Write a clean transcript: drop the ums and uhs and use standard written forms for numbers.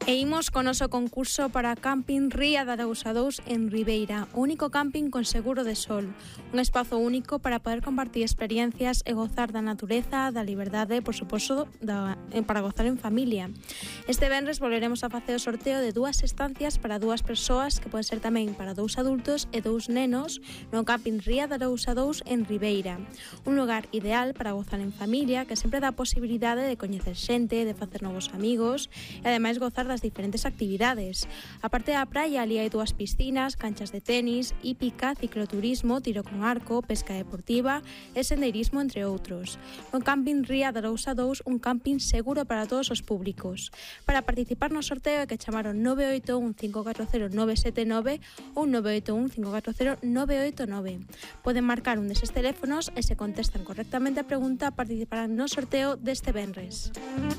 E imos con noso concurso para Camping Ría de Arousa 2 en Ribeira, o único camping con seguro de sol, un espazo único para poder compartir experiencias e gozar da natureza, da liberdade, por suposto, para gozar en familia. Este venres volveremos a facer o sorteo de 2 estancias para 2 persoas, que poden ser tamén para 2 adultos e 2 nenos, no Camping Ría de Arousa 2 en Ribeira. Un lugar ideal para gozar en familia, que sempre dá a posibilidade de coñecer xente, de facer novos amigos e ademais gozar das diferentes actividades. A parte da praia, ali hai 2 piscinas, canchas de tenis, hípica, cicloturismo, tiro con arco, pesca deportiva e sendeirismo, entre outros. No Camping Ría de Arousa 2, un camping seguro para todos os públicos. Para participar no sorteo hai que chamar ao 981 540 979 ou 981 540 989. Poden marcar un deses teléfonos e se contestan correctamente a pregunta participarán no sorteo deste venres.